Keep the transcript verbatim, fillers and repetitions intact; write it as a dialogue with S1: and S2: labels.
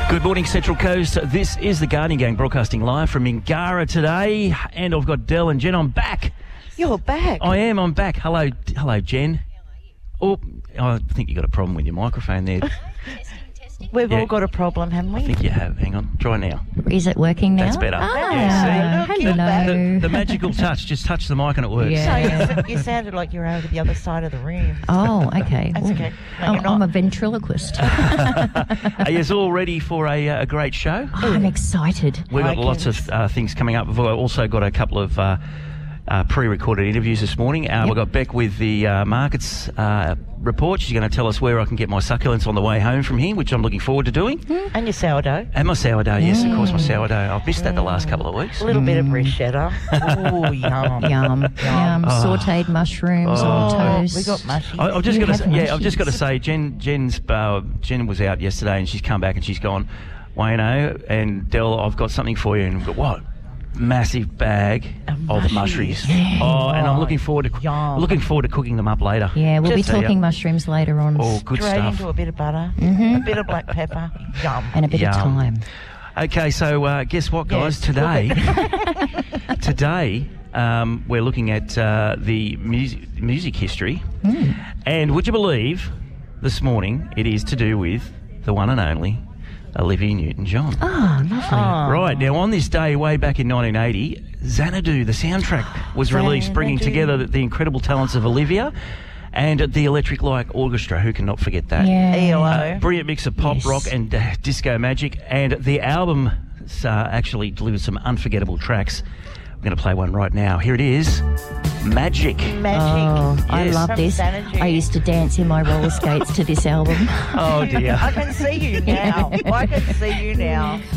S1: Good morning, Central Coast. This is the Guardian Gang broadcasting live from Mingara today. And I've got Del and Jen. I'm back.
S2: You're back.
S1: I am. I'm back. Hello, hello, Jen. Oh, I think you got a problem with your microphone there.
S2: We've
S1: Yeah.
S2: all got a problem, haven't we?
S1: I think you have. Hang on. Try now.
S3: Is it working now?
S1: That's better.
S3: Ah,
S1: Yeah,
S2: see?
S3: hello.
S1: The, the magical touch. Just touch the mic and it works.
S3: Yeah.
S2: So you, you sounded like you were over the other side of the room.
S3: Oh, okay.
S2: That's
S3: Well,
S2: okay. No,
S3: I'm,
S2: you're
S3: I'm a
S2: not.
S3: ventriloquist.
S1: Are you all ready for a, uh, a great show?
S3: Oh, I'm excited.
S1: We've got
S2: I
S1: lots
S2: can-
S1: of uh, things coming up. We've also got a couple of uh, uh, pre-recorded interviews this morning. Uh,
S3: Yep.
S1: We've got Beck with the uh, markets uh, report. She's going to tell us where I can get my succulents on the way home from here, which I'm looking forward to doing.
S2: And your sourdough.
S1: And my sourdough, yes, of course, my sourdough. I've missed that the last couple of weeks.
S2: A little bit of bruschetta. Oh, yum.
S3: Yum, yum. Sautéed mushrooms on
S2: Oh,
S3: toast.
S2: we got mushy.
S1: I, I've just
S3: You
S1: got to,
S3: have
S1: yeah, I've just got to
S3: mushies.
S1: say, Jen, Jen's, uh, Jen was out yesterday, and she's come back and she's gone, Wayno and Del, I've got something for you. And we've got what? Massive bag of the mushrooms. Oh, and I'm looking forward to
S2: Yum.
S1: looking forward to cooking them up later.
S3: Yeah, we'll
S2: Just-
S3: be talking
S1: Yeah.
S3: mushrooms later on.
S1: Oh, good
S2: Straight
S1: stuff.
S2: into a bit of butter, a bit of black pepper. Yum.
S3: And a bit
S1: Yum.
S3: of thyme.
S1: Okay, so uh, guess what, guys?
S2: Yes,
S1: Today, today um, we're looking at uh, the music, music history, and would you believe, this morning it is to do with the one and only Olivia Newton-John.
S3: Oh, lovely.
S2: Oh.
S1: Right, now on this day way back in nineteen eighty, Xanadu, the soundtrack, was released, bringing
S2: Xanadu.
S1: together the, the incredible talents of Olivia and the Electric Light Orchestra. Who cannot forget that?
S3: Yeah.
S2: E L O.
S1: Uh, brilliant mix of pop,
S3: Yes.
S1: rock and uh, disco magic, and the album uh, actually delivered some unforgettable tracks. I'm going to play one right now. Here it is, Magic.
S2: Magic.
S3: Oh, I
S1: Yes.
S3: love
S2: From
S3: this.
S2: Xanadu.
S3: I used to dance in my roller skates to this album.
S1: Oh dear.
S2: I can see you now. I can see you now.